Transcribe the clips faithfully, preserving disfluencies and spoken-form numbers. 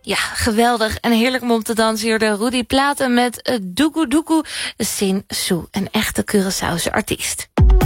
Ja, geweldig en heerlijk om op te dansen. Hier de Rudy Platen met uh, Doekoe Doekoe Sin Sue, een echte Curaçaose artiest.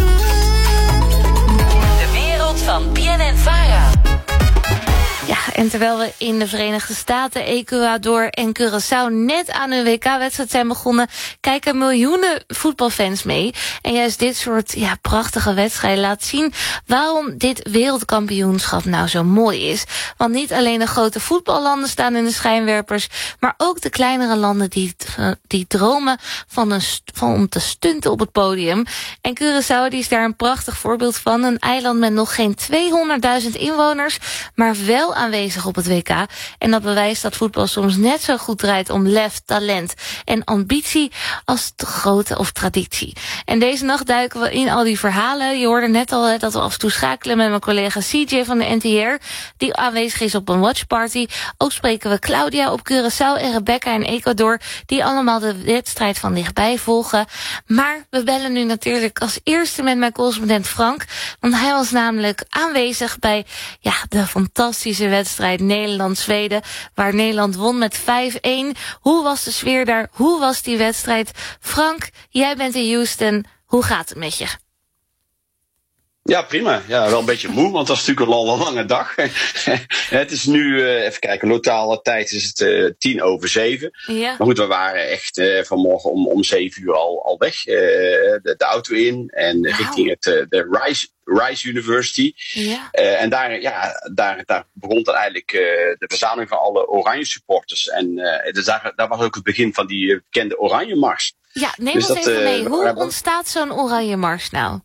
De wereld van B N N Vara. Ja, en terwijl we in de Verenigde Staten, Ecuador en Curaçao net aan hun W K-wedstrijd zijn begonnen, kijken miljoenen voetbalfans mee. En juist dit soort ja, prachtige wedstrijden laat zien waarom dit wereldkampioenschap nou zo mooi is. Want niet alleen de grote voetballanden staan in de schijnwerpers, maar ook de kleinere landen die, die dromen van, een, van om te stunten op het podium. En Curaçao die is daar een prachtig voorbeeld van. Een eiland met nog geen tweehonderdduizend inwoners, maar wel aanwezig op het W K. En dat bewijst dat voetbal soms net zo goed draait om lef, talent en ambitie als de grootte of traditie. En deze nacht duiken we in al die verhalen. Je hoorde net al dat we af en toe schakelen met mijn collega C J van de N T R, die aanwezig is op een watchparty. Ook spreken we Claudia op Curaçao en Rebecca in Ecuador, die allemaal de wedstrijd van dichtbij volgen. Maar we bellen nu natuurlijk als eerste met mijn correspondent Frank, want hij was namelijk aanwezig bij ja, de fantastische wedstrijd Nederland-Zweden, waar Nederland won met vijf-een. Hoe was de sfeer daar? Hoe was die wedstrijd? Frank, jij bent in Houston. Hoe gaat het met je? Ja, prima. Ja, wel een beetje moe, want dat is natuurlijk een lange, lange dag. Het is nu, uh, even kijken, lokale tijd is het uh, tien over zeven. Ja. Maar goed, we waren echt uh, vanmorgen om, om zeven uur al, al weg. Uh, de, de auto in en wow. richting het, uh, de Rice, Rice University. Ja. Uh, en daar, ja, daar, daar begon dan eigenlijk uh, de verzameling van alle Oranje supporters. En uh, dus daar, daar was ook het begin van die bekende Oranje Mars. Ja, neem dus ons dat, even mee. Uh, Hoe ontstaat zo'n Oranje Mars nou?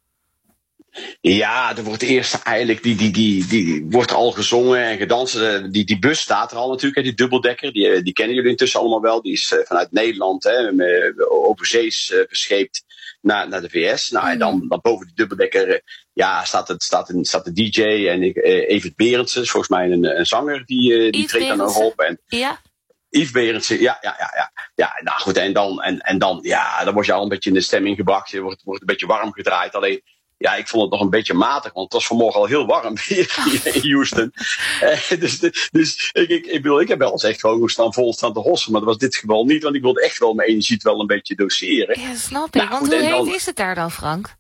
Ja, er wordt eerst eigenlijk, die, die, die, die wordt al gezongen en gedanst. Die, die bus staat er al natuurlijk, die dubbeldekker. Die, die kennen jullie intussen allemaal wel. Die is vanuit Nederland hè, overzees uh, verscheept naar, naar de V S. Nou, en dan, dan boven die dubbeldekker ja, staat, het, staat, een, staat de D J en ik, uh, Evert Berendsen, is volgens mij een, een zanger, die, uh, die treedt dan nog op. En, ja. Yves Berendsen, ja, ja, ja, ja. Ja, nou goed, en dan, en, en dan, ja, dan word je al een beetje in de stemming gebracht. Je wordt, wordt een beetje warm gedraaid. Alleen, ja, ik vond het nog een beetje matig, want het was vanmorgen al heel warm hier in Houston. Eh, dus dus ik, ik, ik bedoel, ik heb wel eens echt gewoon staan vol staan te hossen, maar dat was dit geval niet, want ik wilde echt wel mijn energie wel een beetje doseren. Ja, snap ik. Nou, want goed, hoe heet dan, is het daar dan, Frank?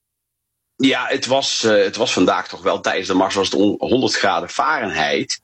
Ja, het was, uh, het was vandaag toch wel, tijdens de mars was het honderd graden Fahrenheit.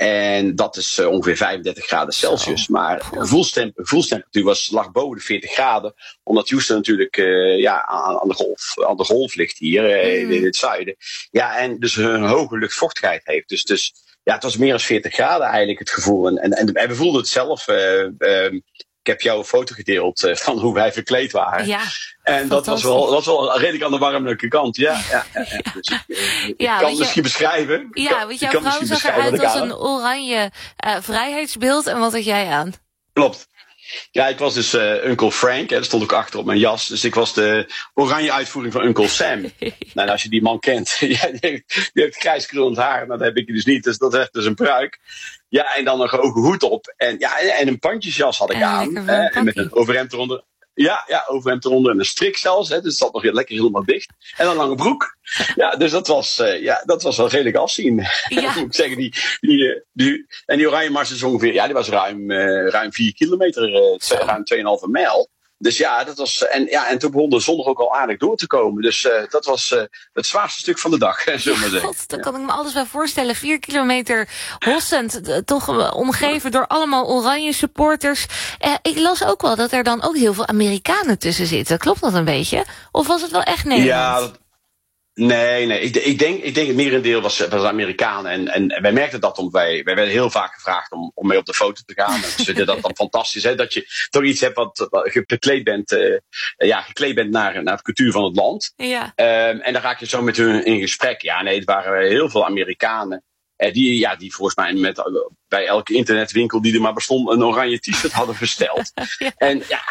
En dat is uh, ongeveer vijfendertig graden Celsius. Zo. Maar de gevoelstemperatuur was, lag boven de veertig graden. Omdat Houston natuurlijk uh, ja, aan, aan, de golf, aan de golf ligt hier uh, mm. in het zuiden. Ja, en dus een hoge luchtvochtigheid heeft. Dus, dus ja, het was meer dan veertig graden eigenlijk het gevoel. En, en, en we voelden het zelf. Uh, uh, ik heb jou een foto gedeeld uh, van hoe wij verkleed waren. Ja, en dat was, wel, dat was wel redelijk aan de warmelijke kant. Ja, ja, ja, ja. Dus ik, uh, ik ja, kan het je, misschien beschrijven. Ja, want jouw vrouw zag eruit als een oranje uh, vrijheidsbeeld. En wat had jij aan? Klopt. Ja, ik was dus uh, Uncle Frank. Hè, dat stond ook achter op mijn jas. Dus ik was de oranje uitvoering van Uncle Sam. Nou, als je die man kent, ja, die heeft, die heeft grijs krullend haar. Maar dat heb ik dus niet. Dus dat is dus een pruik. Ja, en dan een hoge hoed op. En, ja, en een pandjesjas had ik ja, aan. Hè, en met een overhemd eronder. Ja, ja, overhemd eronder en een strik zelfs. Hè, dus het zat nog lekker helemaal dicht. En een lange broek. Ja, dus dat was, uh, ja, dat was wel redelijk afzien. Ja. Moet ik zeggen, die, die, die, en die oranje mars is ongeveer, ja, die was ruim, uh, ruim vier kilometer, uh, twee, ruim twee komma vijf mijl. Dus ja, dat was, en, ja, en toen begon de zon ook al aardig door te komen. Dus uh, dat was uh, het zwaarste stuk van de dag, zullen we maar zeggen. God, daar kan ik me alles bij voorstellen. Vier kilometer hossend, toch omgeven door allemaal oranje supporters. Uh, ik las ook wel dat er dan ook heel veel Amerikanen tussen zitten. Klopt dat een beetje? Of was het wel echt Nederland? Ja, dat, nee, nee. Ik, ik, denk, ik denk het merendeel was, was Amerikanen. En, en, en wij merkten dat, omdat wij, wij werden heel vaak gevraagd om, om mee op de foto te gaan. En ze vinden dat dan fantastisch, hè, dat je toch iets hebt wat, wat gekleed bent, uh, ja, gekleed bent naar, naar de cultuur van het land. Ja. Um, en dan raak je zo met hun in gesprek. Ja, nee, het waren heel veel Amerikanen. Uh, die, ja, die volgens mij met, uh, bij elke internetwinkel die er maar bestond een oranje t-shirt hadden besteld. Ja. En ja,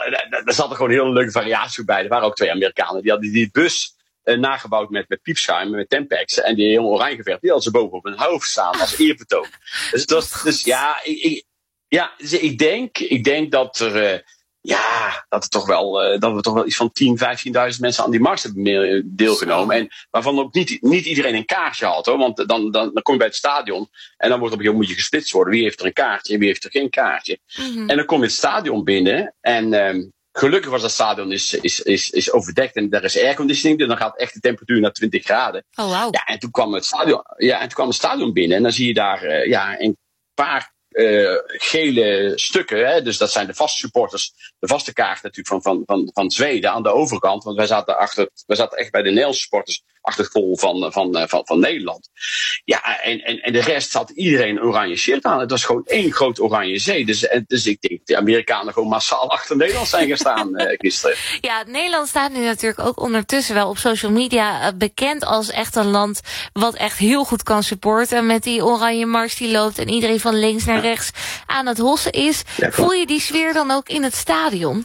er zat er gewoon een hele leuke variatie bij. Er waren ook twee Amerikanen die hadden die bus Uh, nagebouwd met, met piepschuim, met Tempex. En die helemaal oranje geverfd. Die hadden ze boven op hun hoofd staan als eerbetoon. Dus, dat was, dus ja, ik, ik, ja, dus ik, denk, ik denk dat er... Uh, ja, dat, het toch wel, uh, dat we toch wel iets van tien, vijftienduizend mensen aan die mars hebben deelgenomen. En waarvan ook niet, niet iedereen een kaartje had, hoor. Want dan, dan, dan kom je bij het stadion en dan wordt op een gegeven moment moet je gesplitst worden. Wie heeft er een kaartje en wie heeft er geen kaartje? Mm-hmm. En dan kom je het stadion binnen en um, gelukkig was dat stadion is, is, is, is overdekt en daar is airconditioning. Dus dan gaat echt de temperatuur naar twintig graden. Oh, wow. Ja, en toen kwam het stadion, ja, en toen kwam het stadion binnen en dan zie je daar uh, ja, een paar Uh, gele stukken, hè? Dus dat zijn de vaste supporters, de vaste kaart natuurlijk van, van, van, van Zweden aan de overkant, want wij zaten achter, wij zaten echt bij de Nederlandse supporters achter het vol van, van, van, van Nederland. Ja, en, en, en de rest had iedereen een oranje shirt aan. Het was gewoon één groot oranje zee. Dus, dus ik denk de Amerikanen gewoon massaal achter Nederland zijn gaan staan uh, gisteren. Ja, Nederland staat nu natuurlijk ook ondertussen wel op social media uh, bekend als echt een land wat echt heel goed kan supporten met die oranje mars die loopt en iedereen van links naar rechts aan het hossen is. Ja, voel je die sfeer dan ook in het stadion?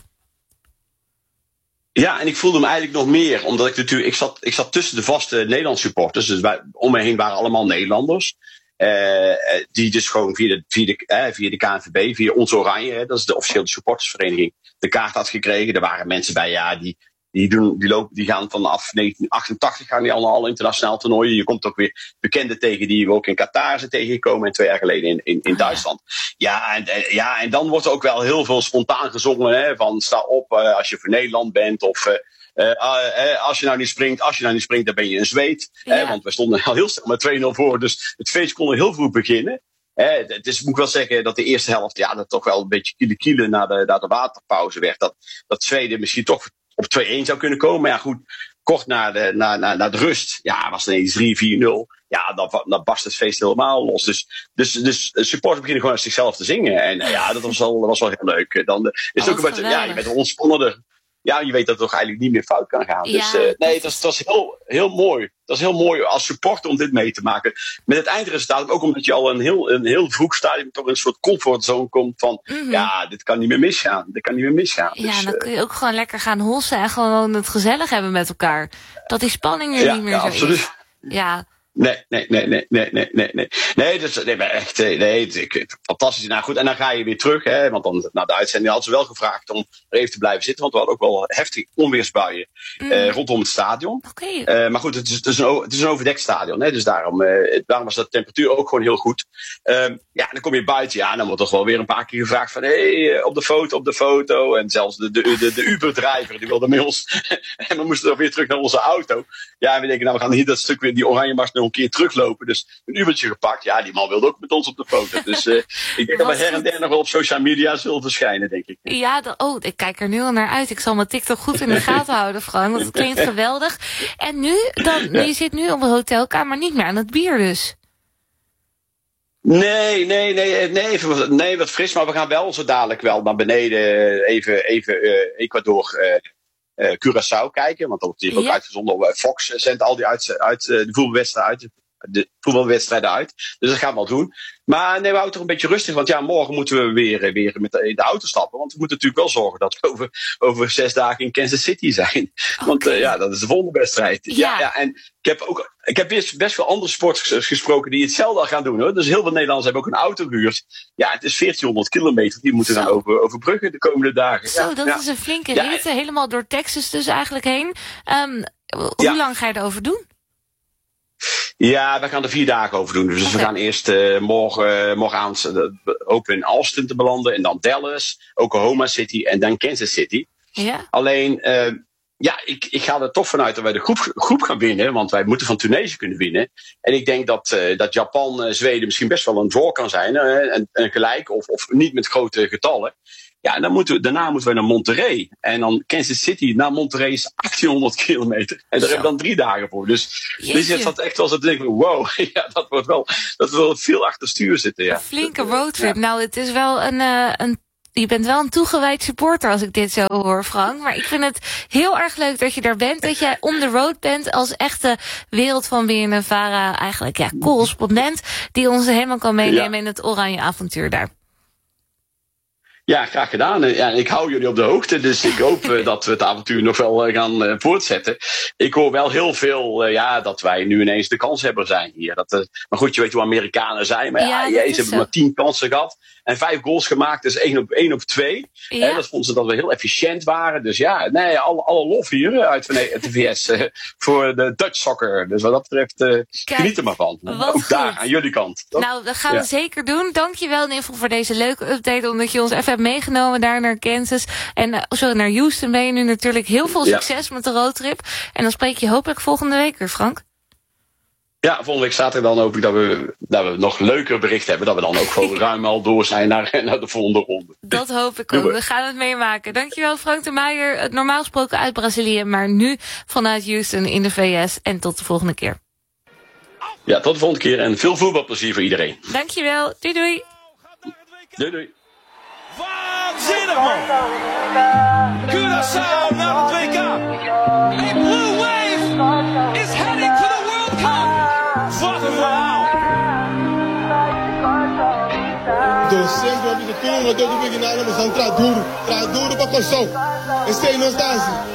Ja, en ik voelde hem eigenlijk nog meer, omdat ik natuurlijk, ik zat, ik zat tussen de vaste Nederlandse supporters, dus wij, om me heen waren allemaal Nederlanders, uh, die dus gewoon via de, via de, uh, via de K N V B, via Ons Oranje, hè, dat is de officiële supportersvereniging, de kaart had gekregen. Er waren mensen bij, ja, die, die doen, die lopen, die gaan vanaf negentien achtentachtig gaan die al naar alle internationaal toernooien. Je komt ook weer bekenden tegen die we ook in Qatar zijn tegengekomen en twee jaar geleden in, in, in Duitsland. Ja en, ja, en dan wordt er ook wel heel veel spontaan gezongen, hè, van sta op uh, als je voor Nederland bent of uh, uh, uh, als je nou niet springt, als je nou niet springt, dan ben je een zweet. Ja. Hè, want we stonden al heel snel met twee nul voor, dus het feest kon er heel vroeg beginnen. Eh, het is, moet ik wel zeggen dat de eerste helft, ja, dat toch wel een beetje kiele kiele na de, na de waterpauze werd. Dat, dat Zweden misschien toch op twee-een zou kunnen komen. Maar ja, goed, kort na de, na, na, na de rust, ja, was het ineens drie vier nul. Ja, dan, dan barst het feest helemaal los. Dus, dus, dus supporters beginnen gewoon uit zichzelf te zingen. En uh, ja, dat was wel, was wel heel leuk. Dan uh, is het ook een beetje, ja, je bent ontspannender. Ja, je weet dat het toch eigenlijk niet meer fout kan gaan. Ja, dus uh, nee, dat was, dat was heel, heel mooi. Dat is heel mooi als supporter om dit mee te maken. Met het eindresultaat, ook omdat je al een heel, een heel vroeg stadium toch in een soort comfortzone komt van, mm-hmm. ja, dit kan niet meer misgaan. Dit kan niet meer misgaan. Ja, dus, dan kun je ook gewoon lekker gaan hossen en gewoon het gezellig hebben met elkaar. Dat die spanning er ja, niet meer ja, zo absoluut. is. Ja, Nee, nee, nee, nee, nee, nee, nee, nee. Nee, dus, nee, maar echt, nee, het, fantastisch. Nou goed, en dan ga je weer terug, hè, want dan, na de uitzending hadden ze wel gevraagd om er even te blijven zitten, want we hadden ook wel heftige onweersbuien mm. uh, rondom het stadion. Okay. Uh, maar goed, het is, het is een, het is een overdekt stadion, hè, dus daarom, uh, daarom was de temperatuur ook gewoon heel goed. Uh, ja, dan kom je buiten, ja, en dan wordt toch wel weer een paar keer gevraagd van, hé, hey, op de foto, op de foto. En zelfs de, de, de, de Uber-drijver, die wilde met ons. En we moesten dan weer terug naar onze auto. Ja, en we denken, nou, we gaan hier dat stuk weer, die oranje mars nog een keer teruglopen. Dus een Ubertje gepakt. Ja, die man wilde ook met ons op de foto. Dus uh, ik denk dat we her en der nog wel op social media zullen verschijnen, denk ik. Ja, de, oh, ik kijk er nu al naar uit. Ik zal mijn TikTok goed in de gaten houden, Frank. Want het klinkt geweldig. En nu, dan, je zit nu op een hotelkamer niet meer aan het bier dus. Nee, nee, nee, nee, even, nee, wat fris. Maar we gaan wel zo dadelijk wel naar beneden even, even uh, Ecuador... Uh, Uh, Curaçao kijken, want dat wordt hier ook ja. uitgezonden op Fox. Zendt al die uit, uit uh, de voetbalwedstrijden uit. De voetbalwedstrijden uit. Dus dat gaan we wel doen. Maar nee, we houden toch een beetje rustig. Want ja, morgen moeten we weer, weer met de, in de auto stappen. Want we moeten natuurlijk wel zorgen dat we over, over zes dagen in Kansas City zijn. Okay. Want uh, ja, dat is de volgende wedstrijd. Ja, ja, ja en ik heb ook, ik heb best, best veel andere sporters gesproken die hetzelfde al gaan doen, hoor. Dus heel veel Nederlanders hebben ook een auto gehuurd. Ja, het is veertienhonderd kilometer. Die moeten dan over, overbruggen de komende dagen. Zo, ja, dat ja. is een flinke rit. Ja. Helemaal door Texas dus eigenlijk heen. Um, hoe ja. lang ga je erover doen? Ja, we gaan er vier dagen over doen. Dus okay. we gaan eerst uh, morgen, uh, morgenavond uh, hopen in Austin te belanden. En dan Dallas, Oklahoma City en dan Kansas City. Ja. Alleen, uh, ja, ik, ik ga er toch vanuit dat wij de groep, groep gaan winnen. Want wij moeten van Tunesië kunnen winnen. En ik denk dat, uh, dat Japan, uh, Zweden misschien best wel een draw kan zijn. Uh, en, en gelijk of, of niet met grote getallen. Ja, en dan moeten we, daarna moeten we naar Monterrey. En dan Kansas City naar Monterrey is achttienhonderd kilometer. En daar hebben we dan drie dagen voor. Dus, dus het zat echt wel zo te denken, wow, ja, dat wordt wel, dat we wel veel achter stuur zitten. Ja. Een flinke roadtrip. Ja. Nou, het is wel een, uh, een, je bent wel een toegewijd supporter als ik dit zo hoor, Frank. Maar ik vind het heel erg leuk dat je daar bent. Dat jij on the road bent als echte wereld van B N N Vara, eigenlijk, ja, correspondent. Die ons helemaal kan meenemen ja. in het oranje avontuur daar. Ja, graag gedaan. Ja, ik hou jullie op de hoogte, dus ik hoop uh, dat we het avontuur nog wel uh, gaan uh, voortzetten. Ik hoor wel heel veel uh, ja, dat wij nu ineens de kanshebber zijn hier. Dat, uh, maar goed, je weet hoe Amerikanen zijn. Maar ja, ja ze hebben maar tien kansen gehad en vijf goals gemaakt, dus één op, één op twee. Ja. En dat vonden ze dat we heel efficiënt waren. Dus ja, nee, alle, alle lof hier uit de V S uh, voor de Dutch soccer. Dus wat dat betreft, uh, Kijk, geniet er maar van. Ook goed. Daar, aan jullie kant. Toch? Nou, dat gaan we ja. zeker doen. Dankjewel in ieder geval voor deze leuke update, omdat je ons even hebt meegenomen daar naar Kansas. En uh, sorry, naar Houston ben je nu natuurlijk. Heel veel succes ja. met de roadtrip. En dan spreek je hopelijk volgende week weer, Frank. Ja, volgende week zaterdag dan hoop ik dat we, dat we nog leuker bericht hebben. Dat we dan ook gewoon ruim al door zijn naar, naar de volgende ronde. Dat hoop ik ook. We gaan het meemaken. Dankjewel Frank de Meijer. Normaal gesproken uit Brazilië, maar nu vanuit Houston in de V S. En tot de volgende keer. Ja, tot de volgende keer en veel voetbalplezier voor iedereen. Dankjewel. Doei doei. Doei doei. Waanzinnig man! Curaçao naar het W K. A blue wave is heading to the World Cup. Wat een verhaal! Então sempre a vida, tudo, eu tô do Big Nada, mas é um traduro, traduro pra coçar. Esse aí não está assim.